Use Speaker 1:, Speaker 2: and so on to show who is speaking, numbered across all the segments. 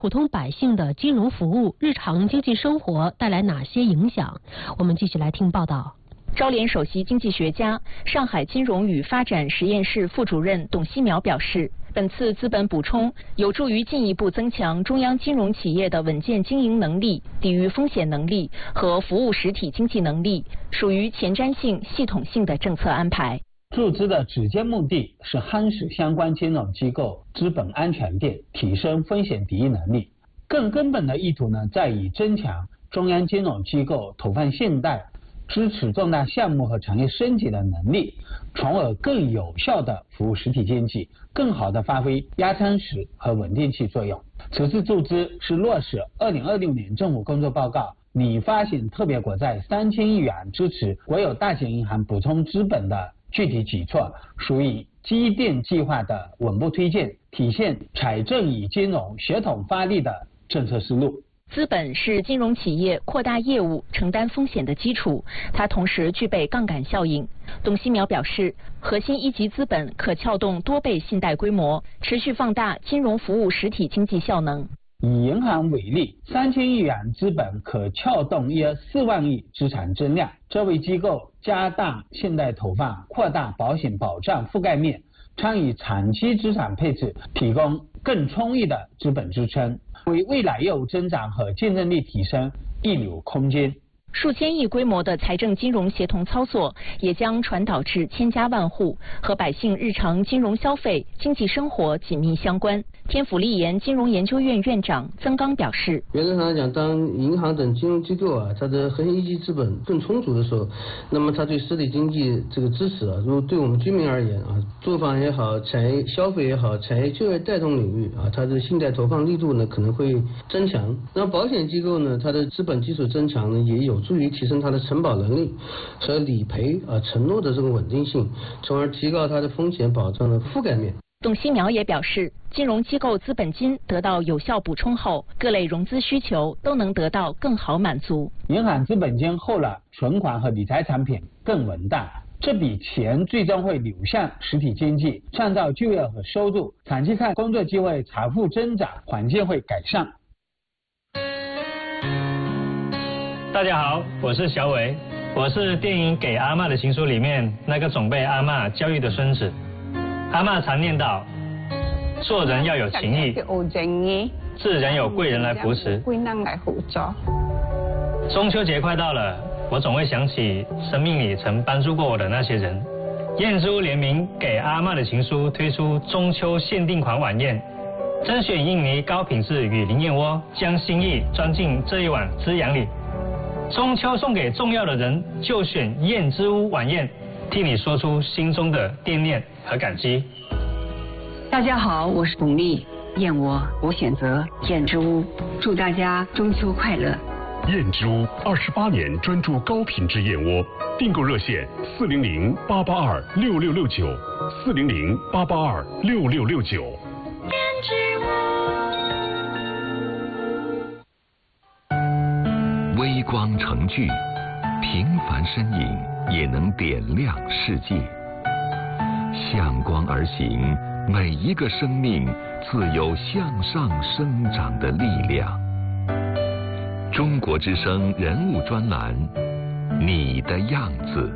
Speaker 1: 普通百姓的金融服务、日常经济生活带来哪些影响？我们继续来听报道。
Speaker 2: 招联首席经济学家、上海金融与发展实验室副主任董希苗表示，本次资本补充有助于进一步增强中央金融企业的稳健经营能力、抵御风险能力和服务实体经济能力，属于前瞻性、系统性的政策安排。
Speaker 3: 注资的直接目的是夯实相关金融机构资本安全链，提升风险抵御能力。更根本的意图呢，在于增强中央金融机构投放信贷、支持重大项目和产业升级的能力，从而更有效地服务实体经济，更好地发挥压舱石和稳定器作用。此次注资是落实2026年政府工作报告拟发行特别国债3000亿元支持国有大型银行补充资本的具体举措，属于积淀计划的稳步推进，体现财政与金融协同发力的政策思路。
Speaker 2: 资本是金融企业扩大业务、承担风险的基础，它同时具备杠杆效应。董希苗表示，核心一级资本可撬动多倍信贷规模，持续放大金融服务实体经济效能。
Speaker 3: 以银行为例，3000亿元资本可撬动约4万亿资产增量，这为机构加大信贷投放、扩大保险保障覆盖面、参与长期资产配置提供更充裕的资本支撑，为未来业务增长和竞争力提升预留空间。
Speaker 2: 数千亿规模的财政金融协同操作，也将传导至千家万户，和百姓日常金融消费、经济生活紧密相关。天府立研金融研究院院长曾刚表示，
Speaker 4: 原则上来讲，当银行等金融机构它的核心一级资本更充足的时候，那么它对实体经济这个支持如果对我们居民而言住房也好，产业消费也好，产业就业带动领域它的信贷投放力度呢可能会增强。那保险机构呢，它的资本基础增强呢，也有助于提升它的承保能力和理赔承诺的这个稳定性，从而提高它的风险保障的覆盖面。
Speaker 2: 董希苗也表示，金融机构资本金得到有效补充后，各类融资需求都能得到更好满足。
Speaker 3: 银行资本金后了，存款和理财产品更稳当，这笔钱最终会流向实体经济，创造就业和收入。长期看，工作机会、财富增长，环境会改善。
Speaker 5: 大家好，我是小伟，我是电影《给阿嬷的情书》里面那个总被阿嬷教育的孙子。阿嬷常念叨，做人要有情义，自然有贵人来扶持。中秋节快到了，我总会想起生命里曾帮助过我的那些人。燕之屋联名《给阿嬷的情书》推出中秋限定款晚宴，甄选印尼高品质雨林燕窝，将心意装进这一碗滋养里。中秋送给重要的人，就选燕之屋晚宴，替你说出心中的惦念和感激。
Speaker 6: 大家好，我是董丽，燕窝我选择燕之屋，祝大家中秋快乐。
Speaker 7: 燕之屋28年专注高品质燕窝，订购热线400-882-6669，400-882-6669。
Speaker 8: 燕之屋。
Speaker 9: 微光成炬，平凡身影也能点亮世界。向光而行，每一个生命自有向上生长的力量。中国之声人物专栏，你的样子。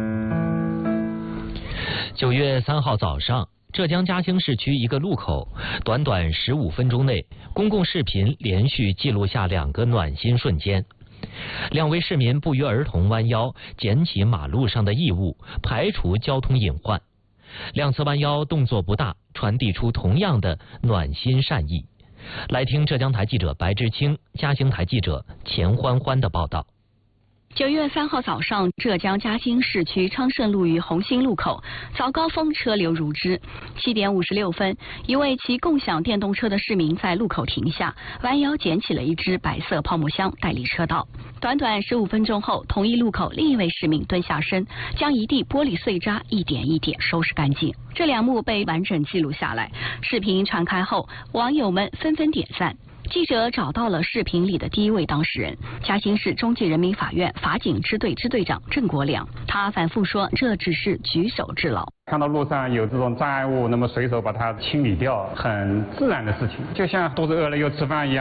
Speaker 10: 9月3号早上，浙江嘉兴市区一个路口，短短15分钟内，公共视频连续记录下2个暖心瞬间。2位市民不约而同弯腰捡起马路上的异物，排除交通隐患。2次弯腰动作不大，传递出同样的暖心善意。来听浙江台记者白志清、嘉兴台记者钱欢欢的报道。
Speaker 11: 9月3号早上，浙江嘉兴市区昌盛路与红星路口，早高峰车流如织。7点56分，一位骑共享电动车的市民在路口停下，弯腰捡起了一只白色泡沫箱，带离车道。短短15分钟后，同一路口另一位市民蹲下身，将一地玻璃碎渣一点一点收拾干净。这2幕被完整记录下来。视频传开后，网友们纷纷点赞。记者找到了视频里的第一位当事人，嘉兴市中级人民法院法警支队支队长郑国良。他反复说，这只是举手之劳。
Speaker 12: 看到路上有这种障碍物，那么随手把它清理掉，很自然的事情，就像肚子饿了又吃饭一样。